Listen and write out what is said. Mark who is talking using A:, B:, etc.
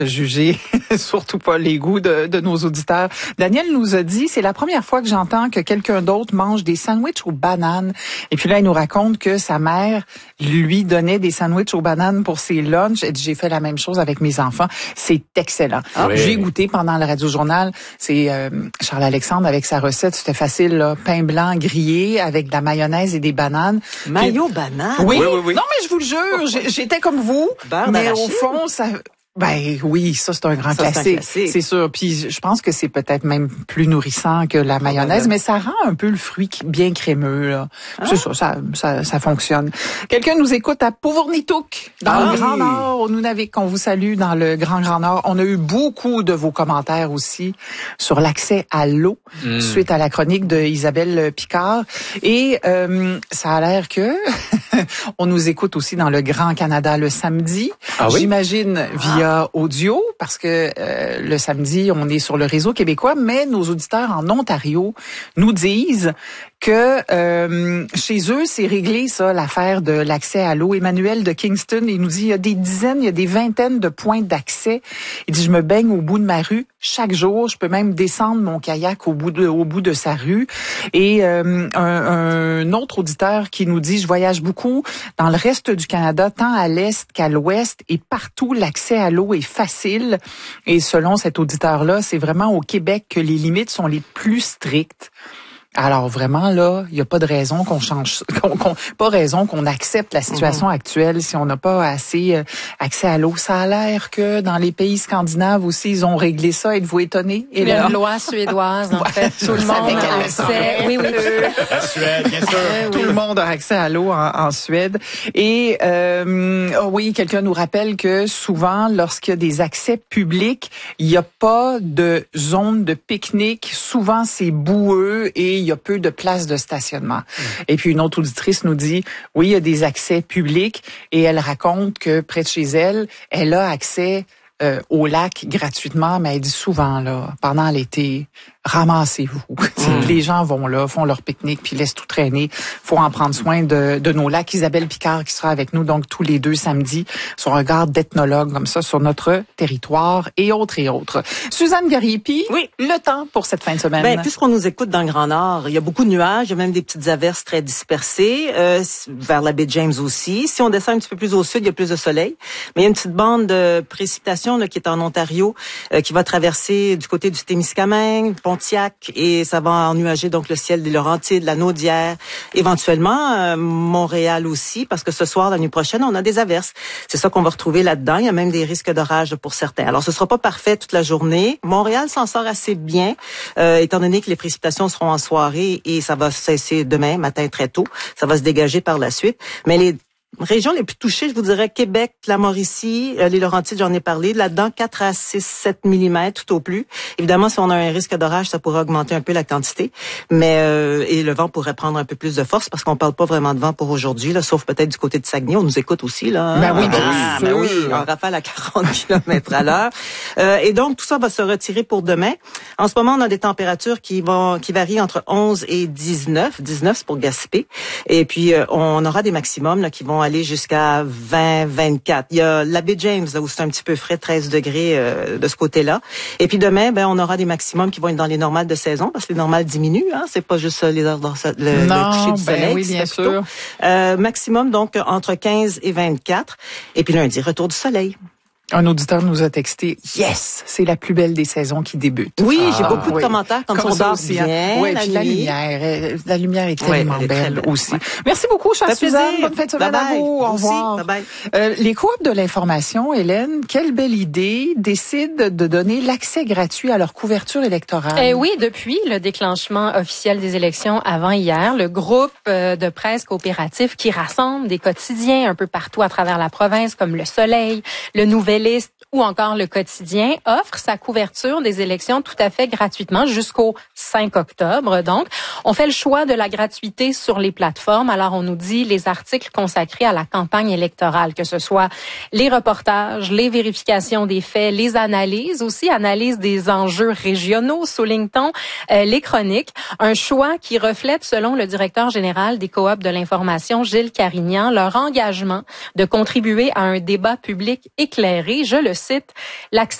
A: juger surtout pas les goûts de nos auditeurs. Daniel nous a dit, c'est la première fois que j'entends que quelqu'un d'autre mange des sandwichs aux bananes. Et puis là, il nous raconte que sa mère lui donnait des sandwichs aux bananes pour ses lunchs. Elle dit, j'ai fait la même chose avec mes enfants. C'est excellent. Oui. J'ai goûté pendant le Radio-Journal. C'est Charles Alexandre avec sa recette. C'était facile, là. Pain blanc grillé avec de la mayonnaise et des bananes.
B: Mayo banane?
A: Oui. Non, mais je vous le jure, j'étais comme vous.
B: Beurre
A: mais
B: d'arachide?
A: Au fond, ça... Ben oui, ça c'est un grand classique, c'est sûr. Puis je pense que c'est peut-être même plus nourrissant que la mayonnaise, mais ça rend un peu le fruit bien crémeux là. C'est ça fonctionne. Quelqu'un nous écoute à Pauvornitouk dans le Grand Nord, au Nunavik. On vous salue dans le Grand Nord. On a eu beaucoup de vos commentaires aussi sur l'accès à l'eau suite à la chronique de Isabelle Picard et ça a l'air que on nous écoute aussi dans le Grand Canada le samedi. J'imagine via audio, parce que le samedi, on est sur le réseau québécois, mais nos auditeurs en Ontario nous disent que chez eux, c'est réglé ça, l'affaire de l'accès à l'eau. Emmanuel de Kingston, il nous dit, il y a des dizaines, il y a des vingtaines de points d'accès. Il dit, je me baigne au bout de ma rue chaque jour. Je peux même descendre mon kayak au bout de sa rue. Et un autre auditeur qui nous dit, je voyage beaucoup dans le reste du Canada, tant à l'est qu'à l'ouest, et partout, l'accès à l'eau est facile. Et selon cet auditeur-là, c'est vraiment au Québec que les limites sont les plus strictes. Alors vraiment là, il y a pas de raison qu'on change, qu'on accepte la situation actuelle si on n'a pas assez accès à l'eau. Ça a l'air que dans les pays scandinaves aussi, ils ont réglé ça. Êtes-vous étonnés?
C: Il y a une loi suédoise en fait. Tout le monde a accès. Oui.
D: La Suède, bien sûr.
A: Tout le monde a accès à l'eau en Suède. Et oui, quelqu'un nous rappelle que souvent, lorsqu'il y a des accès publics, il n'y a pas de zone de pique-nique. Souvent, c'est boueux et il y a peu de places de stationnement. Et puis une autre auditrice nous dit, oui, il y a des accès publics et elle raconte que près de chez elle, elle a accès au lac gratuitement, mais elle dit souvent, là, pendant l'été, ramassez-vous. Les gens vont là, font leur pique-nique, puis laissent tout traîner. Faut en prendre soin de nos lacs. Isabelle Picard qui sera avec nous donc tous les 2 samedis, son regard d'ethnologue comme ça sur notre territoire et autres et autres. Suzanne Gariepi, le temps pour cette fin de semaine.
B: Ben, puisqu'on nous écoute dans le Grand Nord, il y a beaucoup de nuages, il y a même des petites averses très dispersées, vers la baie James aussi. Si on descend un petit peu plus au sud, il y a plus de soleil. Mais il y a une petite bande de précipitations là, qui est en Ontario, qui va traverser du côté du Témiscamingue, Pontiac, et ça va ennuager donc le ciel des Laurentides, la Naudière, éventuellement Montréal aussi, parce que ce soir, la nuit prochaine, on a des averses. C'est ça qu'on va retrouver là-dedans. Il y a même des risques d'orage pour certains. Alors, ce sera pas parfait toute la journée. Montréal s'en sort assez bien, étant donné que les précipitations seront en soirée et ça va cesser demain matin très tôt. Ça va se dégager par la suite. Mais les régions les plus touchées, je vous dirais Québec, la Mauricie, les Laurentides, j'en ai parlé. Là-dedans, 4 à 6, 7 mm tout au plus. Évidemment, si on a un risque d'orage, ça pourrait augmenter un peu la quantité. Mais et le vent pourrait prendre un peu plus de force parce qu'on parle pas vraiment de vent pour aujourd'hui, là, sauf peut-être du côté de Saguenay. On nous écoute aussi, là.
A: Ben oui,
B: ben oui, en rafale à 40 km/h. Et donc, tout ça va se retirer pour demain. En ce moment, on a des températures qui varient entre 11 et 19. 19, c'est pour Gaspé. Et puis, on aura des maximums là, qui vont aller jusqu'à 20, 24. Il y a la baie James, là, où c'est un petit peu frais, 13 degrés de ce côté-là. Et puis demain, on aura des maximums qui vont être dans les normales de saison, parce que les normales diminuent, hein. C'est pas juste les heures le coucher du soleil.
A: Oui, bien sûr.
B: Maximum, donc, entre 15 et 24. Et puis lundi, retour du soleil.
A: Un auditeur nous a texté, yes, c'est la plus belle des saisons qui débute.
B: Oui, j'ai beaucoup de commentaires comme ça aussi.
A: Oui, puis la lumière est tellement belle aussi. Merci beaucoup, chère Suzanne. Bonne fin de semaine à vous. Au revoir. Les coops de l'information, Hélène, quelle belle idée, décident de donner l'accès gratuit à leur couverture électorale.
C: Oui, depuis le déclenchement officiel des élections avant hier, le groupe de presse coopératif qui rassemble des quotidiens un peu partout à travers la province, comme Le Soleil, Le Nouvelliste ou encore Le Quotidien, offre sa couverture des élections tout à fait gratuitement jusqu'au 5 octobre. Donc, on fait le choix de la gratuité sur les plateformes. Alors, on nous dit les articles consacrés à la campagne électorale, que ce soit les reportages, les vérifications des faits, les analyses, aussi analyse des enjeux régionaux, souligne-t-on, les chroniques. Un choix qui reflète, selon le directeur général des coops de l'information, Gilles Carignan, leur engagement de contribuer à un débat public éclairé suggéré, je le cite,